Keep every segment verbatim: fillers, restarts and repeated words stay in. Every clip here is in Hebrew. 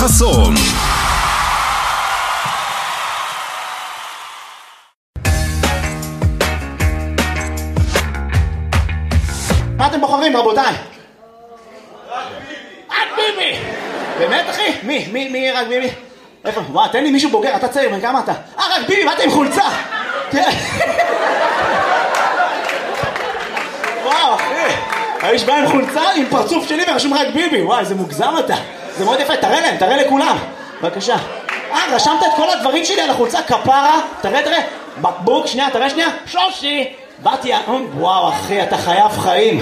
חסון. מה אתם בוחרים, רבותיי? רק ביבי. רק ביבי! באמת, אחי? מי? מי? מי רק ביבי? איפה? וואו, תן לי מישהו בוגר, אתה צעיר, כמה אתה? אה, רק ביבי, באתי עם חולצה! וואו, אחי! האיש בא עם חולצה, עם פרצוף שלי ורשום רק ביבי. וואו, איזה מוגזם אתה. זה מאוד יפה, תראה להם, תראה לכולם. בבקשה. אה, רשמת את כל הדברים שלי על החולצה, כפרה. תראה, תראה. בקבוק, שנייה, תראה שנייה. שלושי. באתי, וואו, אחי, אתה חייב חיים.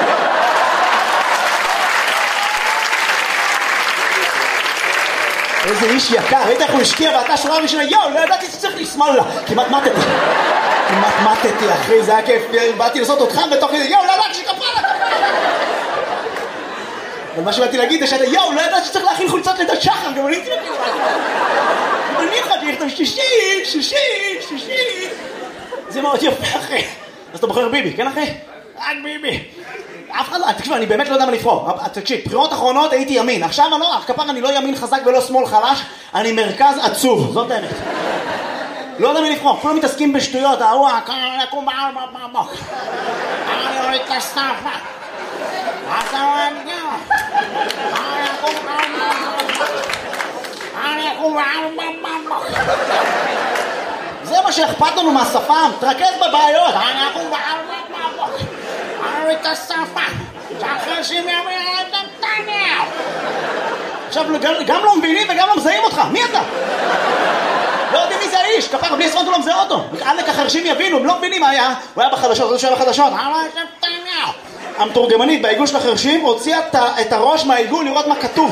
איזה איש יקר, ראית איך הוא השקיע ואתה שורה ראשונה, יואו, לא ידעתי שצריך לשמאל לה. כמעט מתתי. כמעט מתתי, אחי, זה היה כיף. באתי לעשות אותך בתוך כזה, יואו, לא ידעתי שכפרה, כפרה. אבל מה שבאתי להגיד זה שאתה, יואו, לא ידעתי שצריך להכין חולצות לידת שחר, גם אני הייתי להגיד. גם אני יכולתי לכתוב שישי, שישי, שישי. זה מאוד יפה, אחי. אז אתה בוחר ביבי, כן, אחי? רק ביבי. אף אחד לא, תקשיב, אני באמת לא יודע מה לבחור. תקשיב, בחירות אחרונות הייתי ימין. עכשיו אני לא, כפר אני לא ימין חזק ולא שמאל חלש, אני מרכז עצוב, זאת האמת. לא יודע מי לבחור, כולם מתעסקים בשטויות, ההוא, אני אקום בעל בבוק. אני אוריד את הסטאפה. אתה לא יודע. אני אקום בעל בבוק. אני אקום בעל בבוק. זה מה שאכפת לנו מהשפם, תרכז בבעיות. אני אקום בעל בבוק. אני אוריד את הסטאפה. שאחרי שימי אמיר את נתניהו. עכשיו, גם לא מבינים וגם לא מזהים אותך. מי אתה? לא יודעים מי זה האיש, כפר, בלי עשרות הוא לא מזהה אותו. עלק החרשים יבינו, הם לא מבינים מה היה. הוא היה בחדשות, הוא שהיה בחדשות. המתורגמנית בעיגול של החרשים הוציאה את הראש מהעיגול לראות מה כתוב.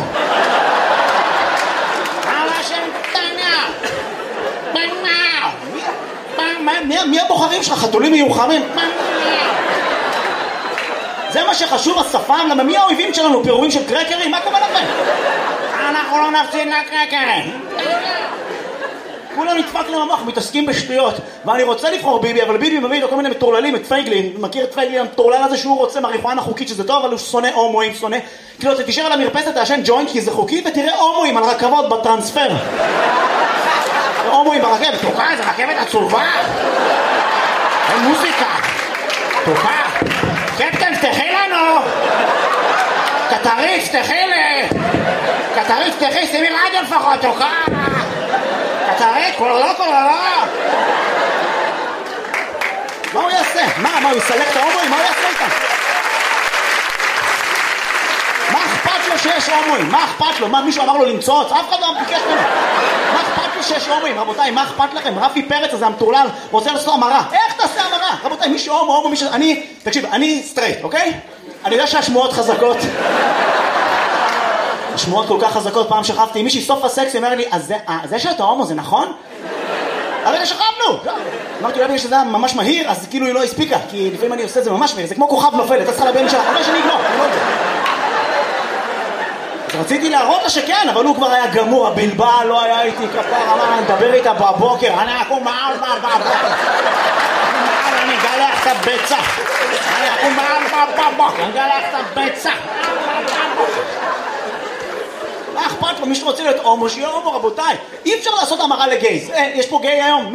מי הבוחרים שלך? חתולים מיוחמים? זה מה שחשוב, השפם, למה מי האויבים שלנו? פירורים של קרקרים? מה קורה לכם? אנחנו לא נפסיד לקרקרים. כולם נדפק להם המוח, מתעסקים בשטויות. ואני רוצה לבחור ביבי, אבל ביבי מביא לו כל מיני מטורללים, את פייגלין. מכיר את פייגלין המטורלל הזה שהוא רוצה מריחואנה חוקית, שזה טוב, אבל הוא שונא הומואים, שונא. כאילו, אתה תישאר על המרפסת, תעשן ג'וינט, כי זה חוקי, ותראה הומואים על רכבות בטרנספר. הומואים ברכבת. תוקע, זה רכבת עצובה. אין מוזיקה. תוקע. קפטן, פתחי לנו. קטרית, פתחי לי. קטרית, פתחי, שימי רדיו לפחות, תוקע. קטרית, כולו, כולו. מה הוא יעשה? מה, מה, הוא יסלק את ההומואים? מה הוא יעשה איתם? מה אכפת לו שיש הומואים? מה אכפת לו? מה, מישהו אמר לו למצוץ? אף אחד לא ביקש ממנו. מה אכפת לו שיש הומואים? רבותיי, מה אכפת לכם? רפי פרץ הזה המטורלל רוצה לעשות המרה. איך תעשה המרה? רבותיי, מישהו הומו, הומו, מישהו... אני, תקשיב, אני סטרייט, אוקיי? אני יודע שהשמועות חזקות. השמועות כל כך חזקות, פעם שכבתי עם מישהי, סוף הסקס, היא אומרת לי, אז זה, זה שאתה הומו, זה נכון? הרי שכבנו! אמרתי, אולי בגלל שזה היה ממש מהיר, אז כאילו היא לא הספיקה, כי לפעמים אני עושה את זה ממש מהיר, זה כמו כוכב נופל, אתה צריכה לבן שלה, אבל שאני אגמור, אני לא יודע. אז רציתי להראות לה שכן, אבל הוא כבר היה גמור, הבלבע לא היה איתי כפר, אמר, אני מדבר איתה בבוקר, אני אקום מעל מעל בבוקר. אני אגלח את הביצה. אני אקום מעל בבוקר, אני אגלח את הביצה. מה אכפת לו? מי שרוצה להיות הומו, שיהיה הומו, רבותיי. אי אפשר לעשות המרה לגייז. יש פה גיי היום.